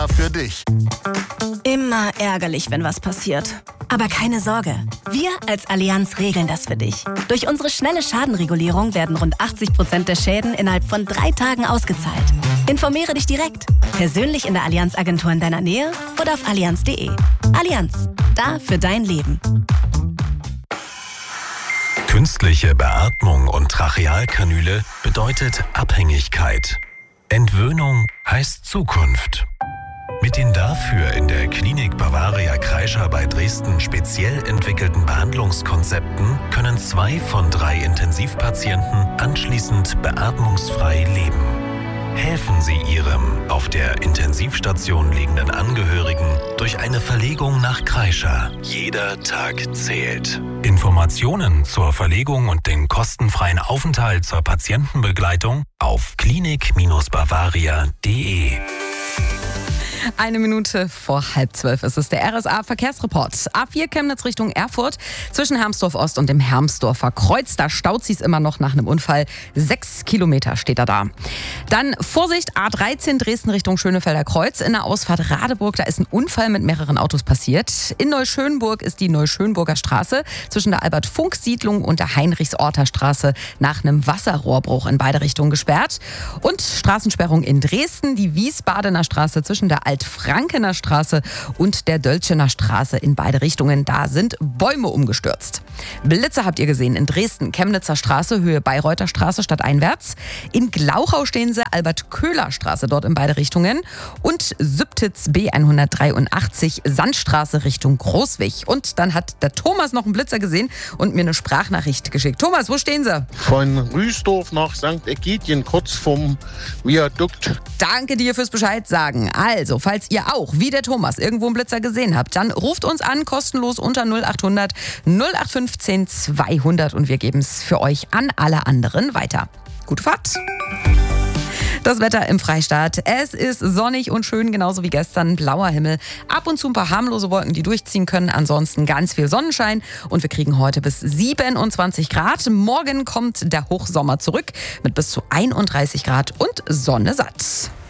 für dich. Immer ärgerlich, wenn was passiert. Aber keine Sorge, wir als Allianz regeln das für dich. Durch unsere schnelle Schadenregulierung werden rund 80% der Schäden innerhalb von 3 Tagen ausgezahlt. Informiere dich direkt, persönlich in der Allianz-Agentur in deiner Nähe oder auf allianz.de. Allianz, da für dein Leben. Künstliche Beatmung und Trachealkanüle bedeutet Abhängigkeit. Entwöhnung heißt Zukunft. Mit den dafür in der Klinik Bavaria Kreischer bei Dresden speziell entwickelten Behandlungskonzepten können 2 von 3 Intensivpatienten anschließend beatmungsfrei leben. Helfen Sie Ihrem auf der Intensivstation liegenden Angehörigen durch eine Verlegung nach Kreischer. Jeder Tag zählt. Informationen zur Verlegung und den kostenfreien Aufenthalt zur Patientenbegleitung auf klinik-bavaria.de. 1 Minute vor 11:30 ist es der RSA-Verkehrsreport. A4 Chemnitz Richtung Erfurt zwischen Hermsdorf Ost und dem Hermsdorfer Kreuz. Da staut sich's immer noch nach einem Unfall. 6 Kilometer steht er da. Dann Vorsicht, A13 Dresden Richtung Schönefelder Kreuz. In der Ausfahrt Radeburg, da ist ein Unfall mit mehreren Autos passiert. In Neuschönburg ist die Neuschönburger Straße zwischen der Albert-Funk-Siedlung und der Heinrichsorter Straße nach einem Wasserrohrbruch in beide Richtungen gesperrt. Und Straßensperrung in Dresden, die Wiesbadener Straße zwischen der Altfrankener Straße und der Dölschener Straße in beide Richtungen. Da sind Bäume umgestürzt. Blitze habt ihr gesehen in Dresden, Chemnitzer Straße, Höhe Bayreuther Straße stadteinwärts. In Glauchau stehen sie, Albert-Köhler Straße, dort in beide Richtungen. Und Sübtitz B183, Sandstraße Richtung Großwig. Und dann hat der Thomas noch einen Blitzer gesehen und mir eine Sprachnachricht geschickt. Thomas, wo stehen sie? Von Rüsdorf nach St. Ägidien, kurz vom Viadukt. Danke dir fürs Bescheid sagen. Also, falls ihr auch, wie der Thomas, irgendwo einen Blitzer gesehen habt, dann ruft uns an, kostenlos unter 0800 0815 200 und wir geben es für euch an alle anderen weiter. Gute Fahrt! Das Wetter im Freistaat. Es ist sonnig und schön, genauso wie gestern. Blauer Himmel. Ab und zu ein paar harmlose Wolken, die durchziehen können. Ansonsten ganz viel Sonnenschein. Und wir kriegen heute bis 27 Grad. Morgen kommt der Hochsommer zurück mit bis zu 31 Grad und Sonne satt.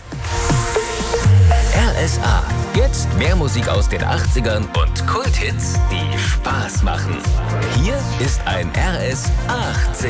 RSA. Jetzt mehr Musik aus den 80ern und Kulthits, die Spaß machen. Hier ist ein RS 80.